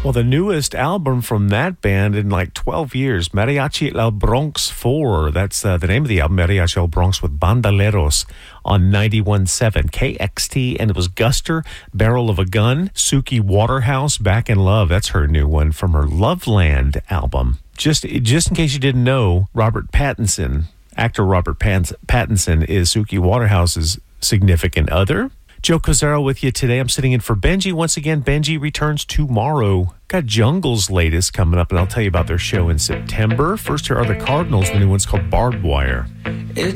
Well, the newest album from that band in like 12 years, Mariachi El Bronx 4. That's the name of the album, Mariachi El Bronx with Bandoleros on 91.7 KXT. And it was Guster, Barrel of a Gun, Suki Waterhouse, Back in Love. That's her new one from her Loveland album. Just in case you didn't know, Robert Pattinson, actor Robert Pattinson is Suki Waterhouse's significant other. Joe Cozzaro with you today. I'm sitting in for Benji. Once again, Benji returns tomorrow. Got Jungle's latest coming up, and I'll tell you about their show in September. First, here are the Cardinals. The new one's called Barbed Wire.